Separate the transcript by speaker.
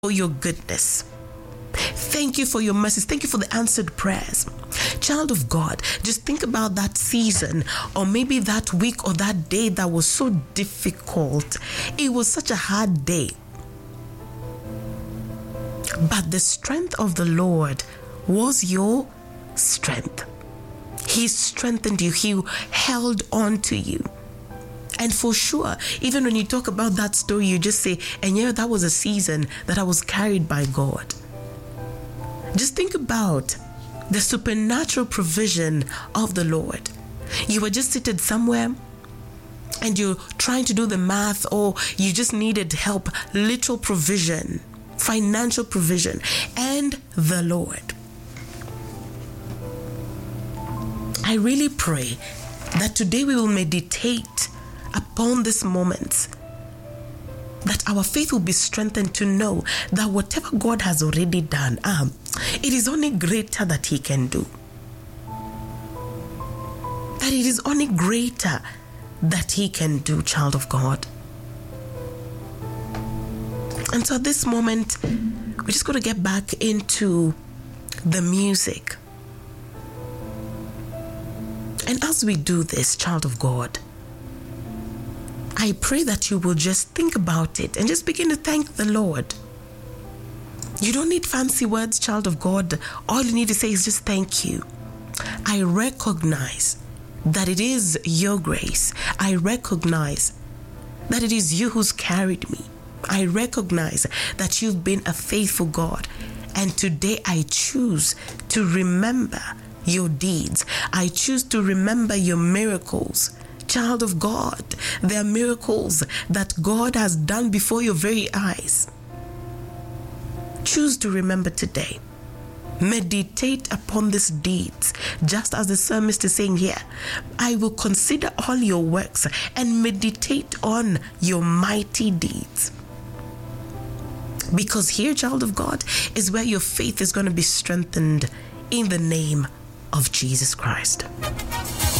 Speaker 1: for your goodness. Thank you for your mercies. Thank you for the answered prayers. Child of God, just think about that season, or maybe that week or that day that was so difficult. It was such a hard day. But the strength of the Lord was your strength. He strengthened you. He held on to you. And for sure, even when you talk about that story, you just say, and yeah, that was a season that I was carried by God. Just think about the supernatural provision of the Lord. You were just seated somewhere and you're trying to do the math, or you just needed help, literal provision, financial provision, and the Lord. I really pray that today we will meditate upon this moment, that our faith will be strengthened to know that whatever God has already done, it is only greater that He can do. That it is only greater that He can do, child of God. And so at this moment, we're just going to get back into the music. And as we do this, child of God, I pray that you will just think about it and just begin to thank the Lord. You don't need fancy words, child of God. All you need to say is just thank you. I recognize that it is your grace. I recognize that it is you who's carried me. I recognize that you've been a faithful God. And today I choose to remember your deeds. I choose to remember your miracles. Child of God, there are miracles that God has done before your very eyes. Choose to remember today. Meditate upon these deeds, just as the psalmist is saying here. I will consider all your works and meditate on your mighty deeds. Because here, child of God, is where your faith is going to be strengthened in the name of Jesus Christ.